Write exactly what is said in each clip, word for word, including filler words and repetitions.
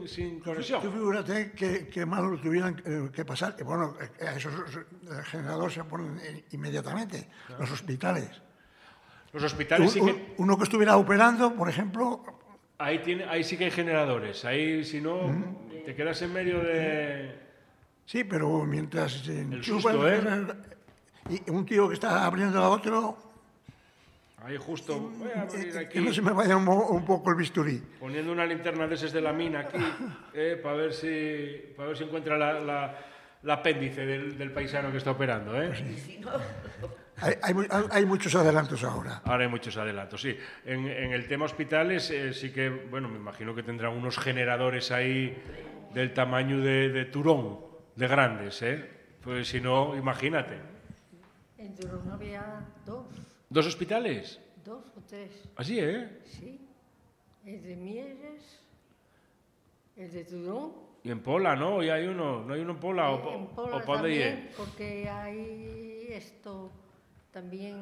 sin, sin conexión. Tú figúrate que, que mal lo tuvieran eh, que pasar. Que, bueno, a esos el generador se ponen eh, inmediatamente, claro. Los hospitales. Los hospitales un, sí que... Uno que estuviera operando, por ejemplo... Ahí, tiene, ahí sí que hay generadores. Ahí, si no, mm. te quedas en medio de... Sí, pero mientras se enchufa... El susto, ¿eh? Y un tío que está abriendo a otro... Ahí justo, voy a abrir aquí. Que no se me vaya un, un poco el bisturí. Poniendo una linterna de esas de la mina aquí, eh, para ver si para ver si encuentra la, la, la apéndice del, del paisano que está operando. ¿eh? Pues sí. hay, hay, hay muchos adelantos ahora. Ahora hay muchos adelantos, sí. En, en el tema hospitales eh, sí que, bueno, me imagino que tendrán unos generadores ahí del tamaño de, de Turón, de grandes, ¿eh? Pues si no, imagínate. En Turón había dos. ¿Dos hospitales? Dos o tres. ¿Así, eh? Sí. El de Mieres, el de Turón. Y en Pola, ¿no? ¿Y hay uno? ¿No hay uno en Pola? Eh, ¿O, en Pola o también, porque hay esto también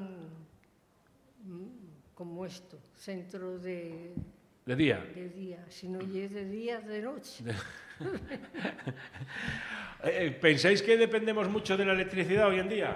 como esto, centro de... ¿De día? De día. Si no es de día, de noche. eh, ¿Pensáis que dependemos mucho de la electricidad hoy en día?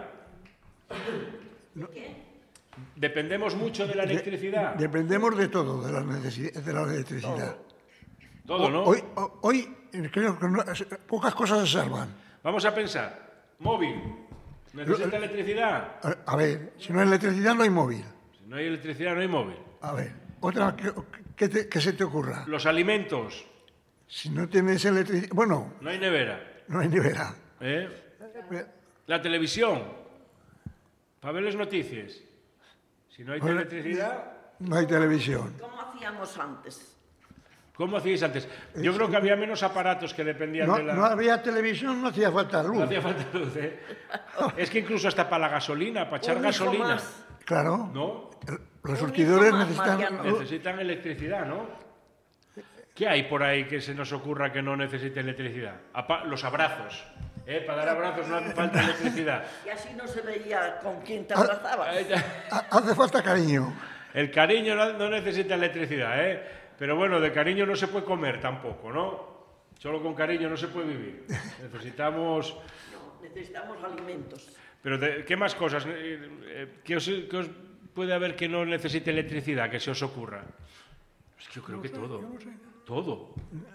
¿De qué? ¿Dependemos mucho de la electricidad? De, dependemos de todo, de la, de la electricidad. Todo, todo ¿no? Hoy, hoy creo que no, pocas cosas se salvan. Vamos a pensar. Móvil. ¿Necesita electricidad? A, a ver, si no hay electricidad no hay móvil. Si no hay electricidad no hay móvil. A ver, otra, ¿qué, te, qué se te ocurra? Los alimentos. Si no tienes electricidad... Bueno... No hay nevera. No hay nevera. ¿Eh? La televisión. Para ver las noticias. Si no hay bueno, electricidad... No hay televisión. ¿Cómo hacíamos antes? ¿Cómo hacíais antes? Yo creo que había menos aparatos que dependían no, de la... No había televisión, no hacía falta luz. No hacía falta luz, ¿eh? Es que incluso hasta para la gasolina, para echar gasolina. Más. Claro. ¿No? Los surtidores necesitan... Mariano. Necesitan electricidad, ¿no? ¿Qué hay por ahí que se nos ocurra que no necesite electricidad? Apa los abrazos. ¿Eh? Para dar abrazos no hace falta electricidad. Y así no se veía con quién te abrazabas. Hace falta cariño. El cariño no, no necesita electricidad, ¿eh? Pero bueno, de cariño no se puede comer tampoco, ¿no? Solo con cariño no se puede vivir. Necesitamos... No, necesitamos alimentos. Pero, de, ¿qué más cosas? ¿Qué os, qué os puede haber que no necesite electricidad, que se os ocurra? Es que yo creo no que sé, todo. No sé. Todo.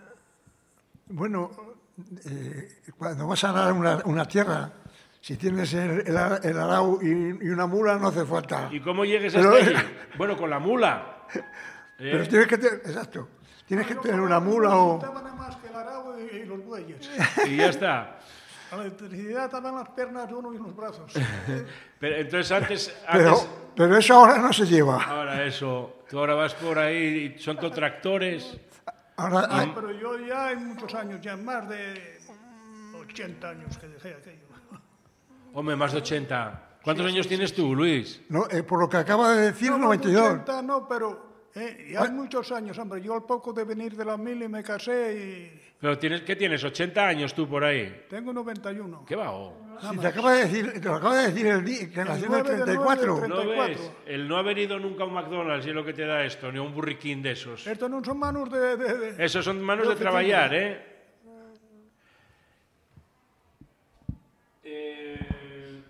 Bueno, eh, cuando vas a arar una, una tierra, si tienes el, el, el arao y, y una mula, no hace falta. ¿Y cómo llegues hasta allí? Bueno, con la mula. ¿Eh? Pero tienes que tener, exacto, tienes que tener una mula o... Nada más que el arao y, y los bueyes. Y ya está. A la electricidad estaban las piernas de uno y los brazos. Pero entonces antes... Pero, antes... pero eso ahora no se lleva. Ahora eso, tú ahora vas por ahí y son todos tractores. Ahora, Ah, hay... pero yo ya hay muchos años, ya más de ochenta años que dejé aquello. Hombre, más de ochenta. ¿Cuántos sí, años sí, tienes sí, tú, Luis? No, eh, por lo que acaba de decir, no, noventa y dos. ochenta no, pero... Eh, y hay ¿Ah? muchos años, hombre. Yo al poco de venir de la mili me casé y... ¿Pero tienes, qué tienes? ¿ochenta años tú por ahí? Tengo noventa y uno. ¿Qué va? Oh? Si te acaba de decir, te lo acaba de decir el día, que nació en el treinta y cuatro. ¿No ves? El no haber ido nunca a un McDonald's es lo que te da esto, ni a un burriquín de esos. Estos no son manos de... de, de Esos son manos de, de trabajar, ¿eh? eh...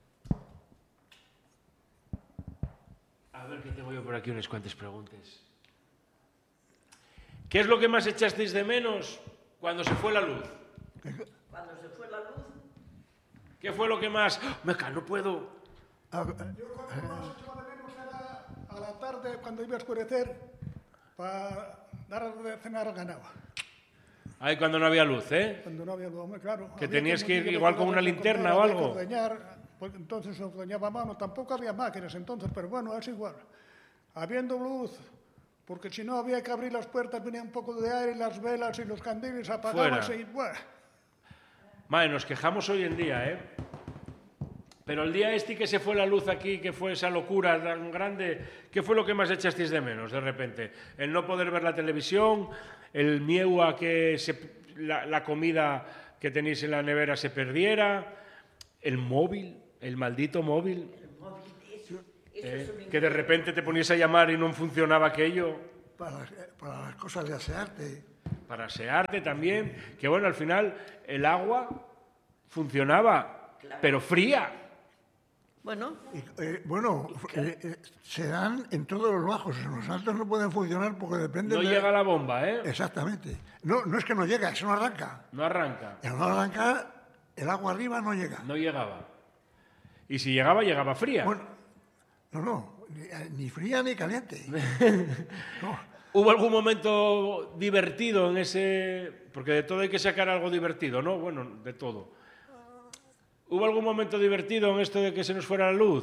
A ver, que tengo yo por aquí unas cuantas preguntas. ¿Qué es lo que más echasteis de menos cuando se fue la luz? Cuando se fue la luz. ¿Qué fue lo que más? ¡Oh, meca, no puedo! Yo cuando más echaba de menos era a la tarde, cuando iba a oscurecer, para dar de cenar al ganado. Ahí cuando no había luz, ¿eh? Cuando no había luz, claro. Que tenías que ir igual con una linterna o algo. Pues entonces se ordeñaba a mano. Tampoco había máquinas entonces, pero bueno, es igual. Habiendo luz... Porque si no había que abrir las puertas, venía un poco de aire, las velas y los candiles apagaban y bueno. Madre, nos quejamos hoy en día, ¿eh? Pero el día este que se fue la luz aquí, que fue esa locura tan grande, ¿qué fue lo que más echasteis de menos de repente? El no poder ver la televisión, el miedo a que se, la, la comida que tenéis en la nevera se perdiera, el móvil, el maldito móvil. Eh, que de repente te ponías a llamar y no funcionaba aquello. Para las, para las cosas de asearte. para asearte también, que bueno, al final el agua funcionaba, pero fría. Bueno, Y, eh, bueno, eh, eh, se dan en todos los bajos. En los altos no pueden funcionar porque depende No de... llega la bomba, ¿eh? Exactamente. No, no es que no llega, es que no arranca. No arranca. El no arranca, el agua arriba no llega. No llegaba. Y si llegaba, llegaba fría. Bueno, no, no, ni, ni fría ni caliente. No. ¿Hubo algún momento divertido en ese...? Porque de todo hay que sacar algo divertido, ¿no? Bueno, de todo. ¿Hubo algún momento divertido en esto de que se nos fuera la luz?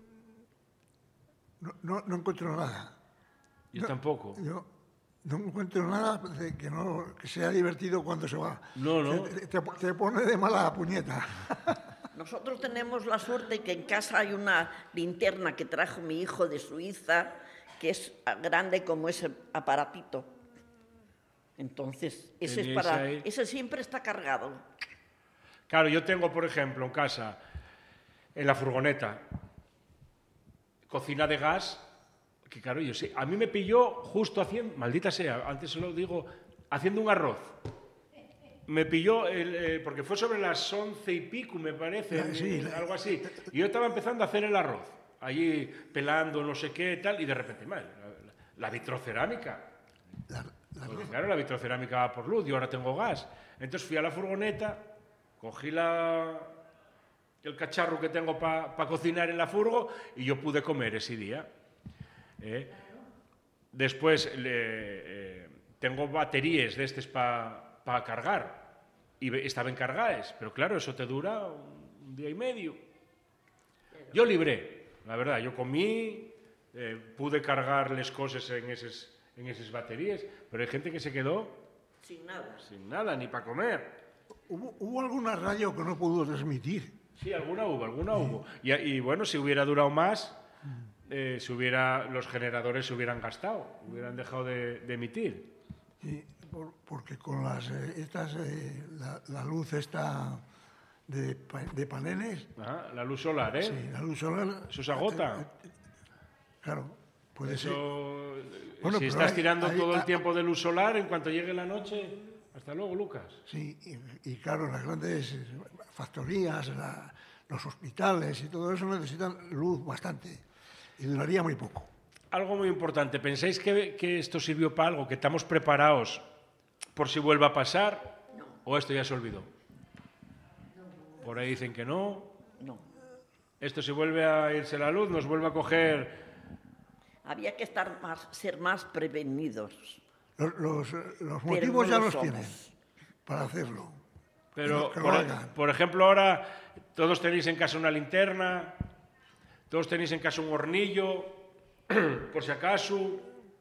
No, no, no encuentro nada. Yo No, tampoco. Yo no encuentro nada de que, no, que sea divertido cuando se va. No, no. Te, te- te pone de mala puñeta. nosotros tenemos la suerte que en casa hay una linterna que trajo mi hijo de Suiza, que es grande como ese aparatito. Entonces, ese es Tenéis para, ahí. ese siempre está cargado. Claro, yo tengo, por ejemplo, en casa, en la furgoneta, cocina de gas, que claro, yo sé, a mí me pilló justo haciendo, maldita sea, antes se lo digo, haciendo un arroz. Me pilló, el, eh, porque fue sobre las once y pico, me parece, Ah, sí, eh, la- algo así. Y yo estaba empezando a hacer el arroz, allí pelando no sé qué tal, y de repente, madre, la, la- la vitrocerámica. La- la- Porque claro, la vitrocerámica va por luz, yo ahora tengo gas. Entonces fui a la furgoneta, cogí la, el cacharro que tengo para pa cocinar en la furgo y yo pude comer ese día. ¿eh? Después le, eh, tengo baterías de estos para pa cargar y ve- estaban cargadas, pero claro, eso te dura un, un día y medio. Yo libré, la verdad, yo comí, eh, pude cargarles cosas en esas, en esas baterías, pero hay gente que se quedó Sin nada. sin nada, ni para comer. ¿Hubo, hubo alguna radio que no pudo transmitir. Sí, alguna hubo, alguna hubo. Y, y bueno, si hubiera durado más, eh, si hubiera, los generadores se hubieran gastado, hubieran dejado de, de emitir. Sí, por- porque con las eh, estas eh, la, la luz esta de, pa- de paneles, Ajá, la luz solar, ¿eh? sí, la luz solar. Eso se agota. eh, eh, Claro, puede ser. Eso, Bueno, si pero estás hay- tirando hay- todo el hay- tiempo de luz solar, en cuanto llegue la noche, hasta luego, Lucas. Sí, y, y claro, las grandes eh, factorías, la- los hospitales y todo eso necesitan luz bastante y duraría muy poco. Algo muy importante, ¿pensáis que, que esto sirvió para algo, que estamos preparados por si vuelva a pasar? ¿O esto ya se olvidó? Por ahí dicen que no. No. Esto si vuelve a irse la luz, nos vuelve a coger... Había que estar más, ser más prevenidos. Los, los, eh, los Pero motivos no ya lo los somos. tienen para hacerlo. Pero, Que lo por, hagan. por ejemplo, ahora todos tenéis en casa una linterna, todos tenéis en casa un hornillo, por si acaso,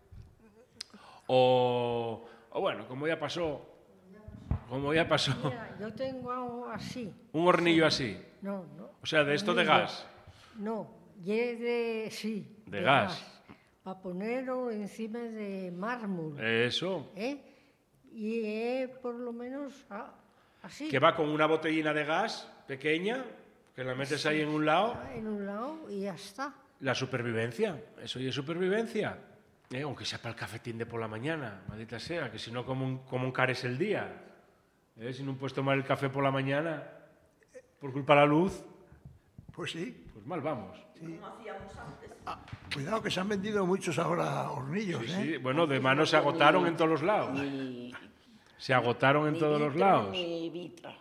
o, o bueno, como ya pasó, como ya pasó, Mira, yo tengo algo así. un hornillo así, No, no. o sea, de esto de hornillo. gas. No, y es de, sí. De gas. Para ponerlo encima de mármol. Eso, ¿eh? Y es por lo menos ah, así. que va con una botellina de gas pequeña, que la metes ahí en un lado. Ah, en un lado y ya está. La supervivencia, eso ya es supervivencia. Eh, aunque sea para el cafetín de por la mañana, maldita sea, que si no, como un, como encares el día. Eh, si no puedes tomar el café por la mañana por culpa de la luz, Pues sí. pues mal vamos. Como hacíamos antes. Cuidado que se han vendido muchos ahora hornillos, Sí, ¿eh? sí, bueno, de mano se agotaron en todos los lados. Ni, Se agotaron en ni todos los vitro, lados. Ni vitra.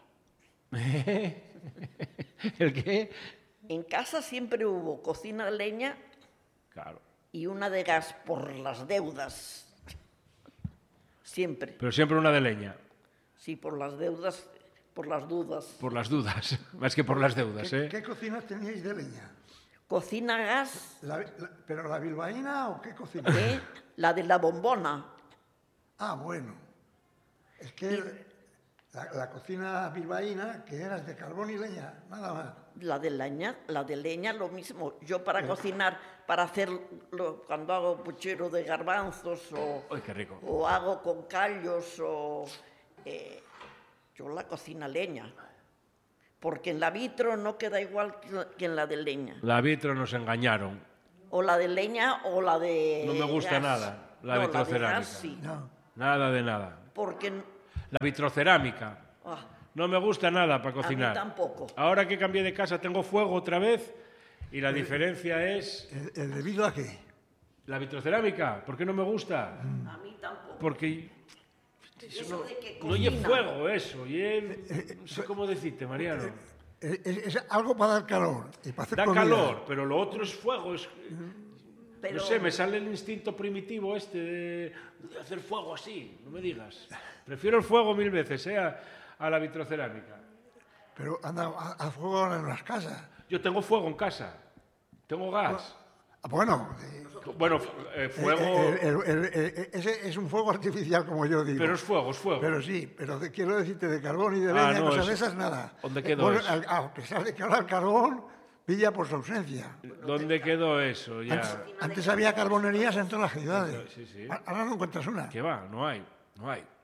¿El qué? En casa siempre hubo cocina de leña Claro. y una de gas por las deudas. Siempre. Pero siempre una de leña, Sí, por las deudas, por las dudas. por las dudas, más que por las deudas, ¿Qué, ¿eh? qué cocinas teníais de leña? Cocina gas, La- la- ¿Pero la bilbaína o qué cocina? ¿eh? La de la bombona. Ah, bueno. Es que la, la cocina bilbaína, que era de carbón y leña, nada más. La de leña, la de leña lo mismo. Yo para cocinar, para hacer lo- cuando hago puchero de garbanzos o, ¡Ay, qué rico! o hago con callos o eh, yo la cocina leña. Porque en la vitro no queda igual que la- que en la de leña. La vitro nos engañaron. O la de leña o la de No me gusta gas. nada, la No, vitrocerámica. de gas sí. No. Nada de nada. Porque... La vitrocerámica. ah, No me gusta nada para a mí cocinar. tampoco. Ahora que cambié de casa tengo fuego otra vez y la diferencia es... ¿El, el debido a qué? La vitrocerámica, ¿por qué no me gusta? A mí tampoco. Porque eso Eso no, de que no lle cocina. fuego eso, lle- no sé cómo decirte, Mariano. Es, es- es algo para dar calor y para hacer Da comida. calor, pero lo otro es fuego, es... Pero No sé, me sale el instinto primitivo este de, de hacer fuego así, no me digas. Prefiero el fuego mil veces, ¿eh? a, a la vitrocerámica. Pero anda a, a fuego ahora en las casas. Yo tengo fuego en casa, tengo gas. Ah, bueno, eh, Bueno, f- eh, fuego... eh, el- el- el- el- ese es un fuego artificial, como yo digo. Pero es fuego, es fuego. Pero sí, pero de- quiero decirte de carbón y de Ah, leña, no, cosas eso- de esas, nada. ¿Dónde quedó Bueno, eso? al- A pesar de que ahora el carbón pilla por su ausencia. ¿Dónde quedó eso? Ya. Antes, antes había carbonerías en todas las ciudades. Sí, sí. Ahora no encuentras una. ¿Qué va? No hay, no hay.